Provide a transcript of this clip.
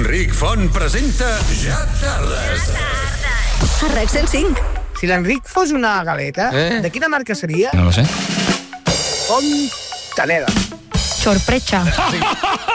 Enric Font presenta Ja tardes. A RAC 105. Si l'Enric fos una galeta, de quina marca seria? No lo sé. Fontaneda. Sorpresa.